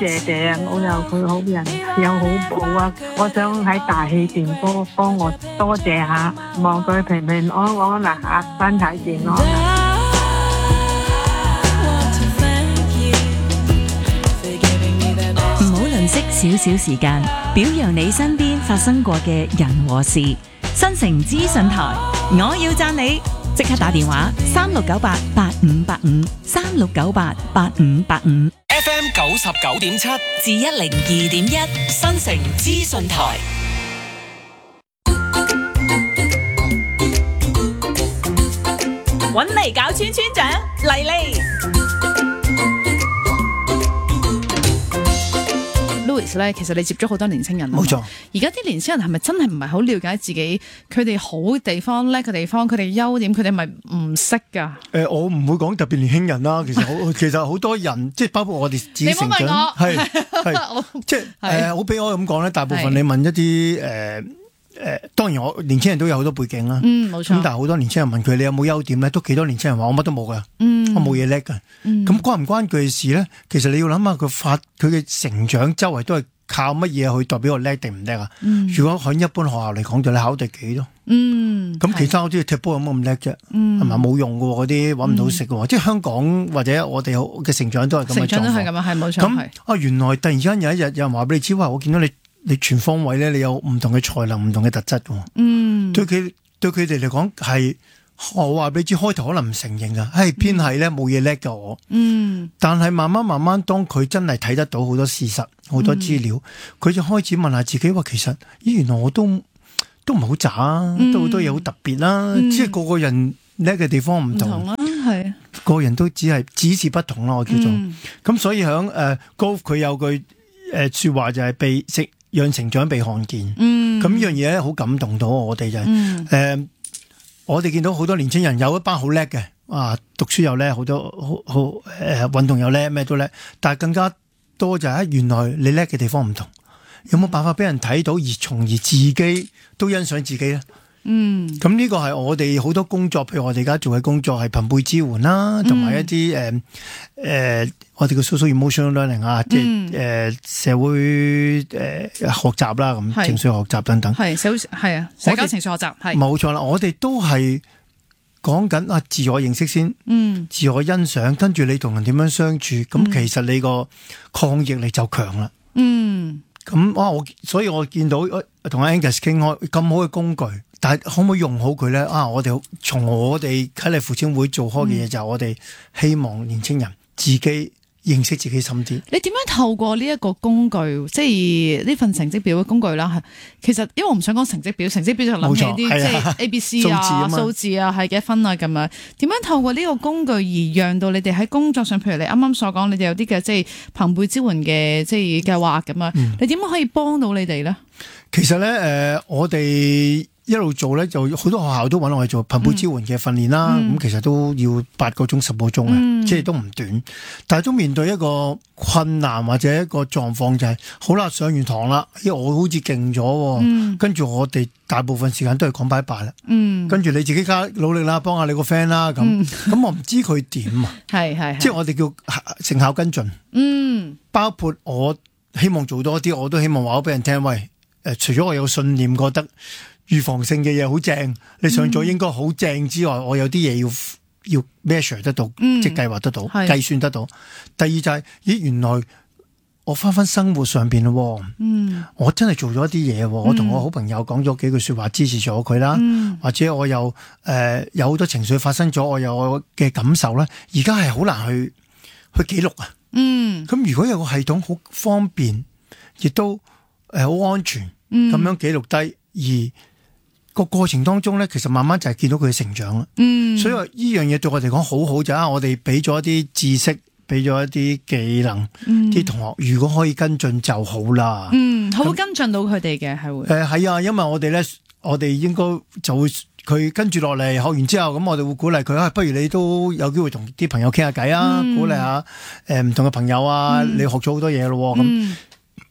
謝謝啊！我又佢好人又好報啊！我想喺大氣電波幫我多謝下，望佢平平安安啦嚇，身體健康。 唔好吝嗇少少時間，表揚你身邊發生過嘅人和事。新城資訊台，我要讚你，即刻打電話36988585 36988585。 FM 99.7 至102.1，新城資訊台。搵嚟搞村村長嚟嚟。 Louis 咧，其實你接觸好多年青人， 冇錯。 而家啲年青人係咪真係唔係好了解自己佢哋好嘅地方、叻嘅地方、佢哋優點，佢哋咪唔識㗎？ 我唔會講特別年輕人啦，其實好多人，即係包括我哋自己成長，係即係好俾我咁講咧。大部分你問一啲當然我年青人都有好多背景啦， 冇錯。 咁但係好多年青人問佢你有冇優點咧，都幾多年青人話我乜都冇㗎，我冇嘢叻㗎。咁關唔關佢事咧？其實你要諗下佢嘅成長周圍都係靠乜嘢去代表我叻定唔叻啊？如果喺一般學校嚟講，就你考第幾咯。咁其他嗰啲踢波有冇咁叻啫？係咪冇用嘅喎？嗰啲揾唔到食嘅喎。即係香港或者我哋嘅成長都係咁嘅狀況。 成長都係咁樣，係冇錯。 咁原來突然之間有一日有人話俾你知，話我見到你全方位咧，你有唔同嘅才能、唔同嘅特質喎。對佢哋嚟講係，我話俾你知，開頭可能唔承認㗎，偏係咧冇嘢叻㗎我。但係慢慢，當佢真係睇得到好多事實、好多資料，佢就開始問下自己話，其實原來我都唔係好渣啊，都好多嘢好特別啦。即係個人叻嘅地方唔同啦，係個人都只是不同啦，我叫做。咁所以響Golf 佢有句説話就係讓成長被看見。咁呢樣嘢咧好感動到我哋就係我哋見到好多年青人有一班好叻嘅，讀書又叻，好多好運動又叻，咩都叻。但係更加多就係原來你叻嘅地方唔同，有冇辦法俾人睇到，而從而自己都欣賞自己咧？咁呢個係我哋好多工作，譬如我哋而家做嘅工作係朋輩支援啦，同埋一啲我哋嘅 social emotional learning 啊，即係社會學習啦，咁情緒學習等等， 係社交情緒學習係冇錯啦。我哋都係講緊自我認識先，自我欣賞，跟住你同人點樣相處，咁其實你個抗逆力就強啦。咁所以我見到同阿 Angus 傾開咁好嘅工具。但係可唔可以用好佢咧？我哋從我哋啟勵父親會做開嘅嘢，就係我哋希望年青人自己認識自己深啲。 你點樣透過呢一個工具，即係呢份成績表嘅工具啦？其實因為我唔想講成績表，成績表就諗起啲即係 ABC 啊、數字啊、係幾多分啊咁樣。點樣透過呢個工具而讓到你哋喺工作上，譬如你啱啱所講，你哋有啲嘅即係朋輩支援嘅即係計劃咁樣，你點樣可以幫到你哋咧？ 其實咧，我哋一路做咧，就好多學校都揾我哋做朋輩支援嘅訓練啦。咁其實都要8個鐘、10個鐘嘅，即係都唔短。但係都面對一個困難或者一個狀況，就係好啦，上完堂啦，我好似勁咗，跟住我哋大部分時間都係講拜拜啦。跟住你自己加努力啦，幫下你個 friend 啦。咁我唔知佢點啊。係，即係我哋叫成效跟進。包括我希望做多啲，我都希望話俾人聽，喂，除咗我有信念，覺得預防性嘅嘢好正，你上咗應該好正之外，我有啲嘢要 measure 得到，即係計劃得到、計算得到。第二就係，原來我翻生活上邊咯，我真係做咗一啲嘢，我同我好朋友講咗幾句說話支持咗佢啦，或者我又有好多情緒發生咗，我有我嘅感受啦，而家係好難去記錄啊。咁如果有個系統好方便，亦都好安全咁樣記錄低，而個過程當中咧，其實慢慢就係見到佢嘅成長啦。所以話呢樣嘢對我哋講好好就係我哋俾咗一啲知識，俾咗一啲技能，啲同學如果可以跟進就好啦。 好跟進到佢哋嘅係會係啊，因為我哋應該就會佢跟住落嚟學完之後，咁我哋會鼓勵佢不如你都有機會同啲朋友傾下偈啊，鼓勵下唔同嘅朋友啊，你學咗好多嘢咯咁。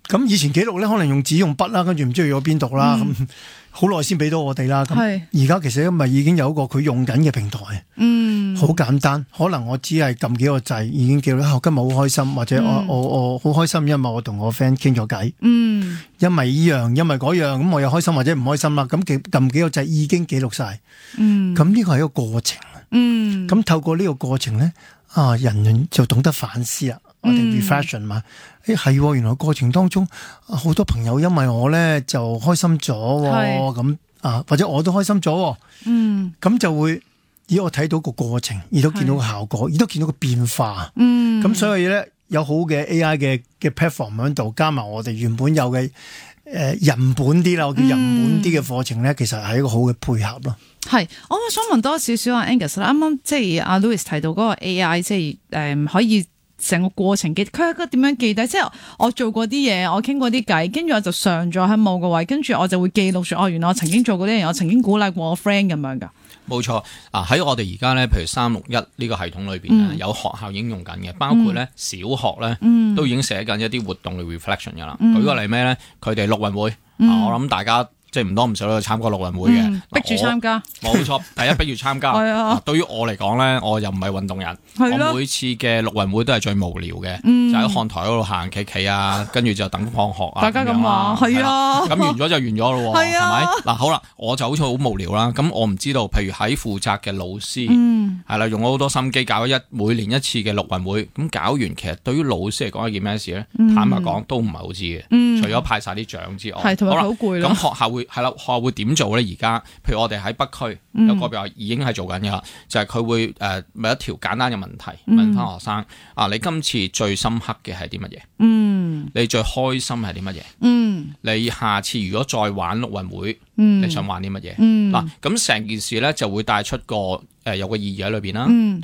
咁以前記錄咧，可能用紙用筆啦，跟住唔知去咗邊度啦，咁好耐先俾到我哋啦。咁而家其實因為已經有一個佢用緊嘅平台，好簡單，可能我只係撳幾個掣已經記錄。今日好開心，或者我好開心，因為我同我 friend 傾咗偈，因為依樣，因為嗰樣，咁我又開心或者唔開心啦。咁撳幾個掣已經記錄晒。咁呢個係一個過程。咁透過呢個過程咧，人就懂得反思啦。我哋 reflection 嘛，係原來過程當中好多朋友因為我咧就開心咗，咁或者我都開心咗，咁就會我睇到個過程，亦都見到個效果，亦都見到個變化，咁所以咧有好嘅 AI 嘅 platform 喺度，加埋我哋原本有嘅人本啲啦，我叫人本啲嘅課程咧，其實係一個好嘅配合咯。 係，我想問多少少Angus 啦，啱啱即係阿 Louis 提到嗰個 AI，即係可以成個過程記，佢係個點樣記低？即係我做過啲嘢，我傾過啲偈，跟住我就上咗喺某個位，跟住我就會記錄住，原來我曾經做過啲嘢，我曾經鼓勵過我 friend 咁樣噶。 冇錯，喺我哋而家咧，譬如361呢個系統裏邊有學校已經用緊嘅，包括咧小學咧都已經寫緊一啲活動嘅 reflection 噶啦。舉個例咩咧？佢哋陸運會，我諗大家即係唔多唔少都去參加陸運會嘅， 逼住參加。 冇錯，第一逼住參加。對於我嚟講咧，我又唔係運動人，我每次嘅陸運會都係最無聊嘅，就喺看台嗰度行企啊，跟住就等放學啊。 大家咁話，係啊。 咁完咗就完咗咯，係咪？嗱，好啦，我就好似好無聊啦。咁我唔知道，譬如喺負責嘅老師，係啦，用咗好多心機搞每年一次嘅陸運會，咁搞完，其實對於老師嚟講係件咩事咧？坦白講，都唔係好知嘅。除咗派晒啲獎之外， 同埋好攰咯。 咁學校會點做咧？而家譬如我哋喺北區有個別已經係做緊嘅啦，就係佢會咪一條簡單嘅問題問翻學生你今次最深刻嘅係啲乜嘢？你最開心係啲乜嘢？你下次如果再玩陸運會，你想玩啲乜嘢？嗱，咁成件事咧就會帶出有個意義喺裏邊啦，